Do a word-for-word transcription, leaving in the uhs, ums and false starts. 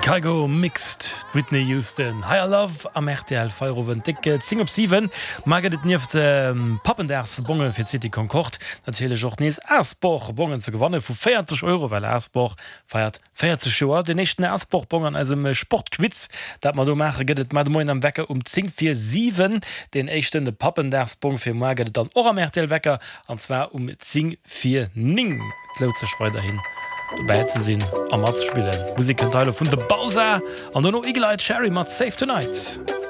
Chicago Mixed Whitney Houston Higher Love am R T L Feierwen Ticket zing op sieben maget nieft ähm, Pappenders Bonge fir City Concord natürlich joch nees Ersbach Bongen zu gewonnen vu vierzig Euro weil Ersbach feiert vierzig Joer den nächsten Ersbach Bongen als im Sportquiz dat man do mache gëtt mat moiin am Wecker um zing vier sieben den echten de Pappenders Bon fir maget dann or am R T L Wecker anzwer um zing vier ning Lo ze weiterhin. Dabei zu sehen am Matz spielen Musikenteile von der Bowser an der no Eagle Eye Cherry mat Save Tonight.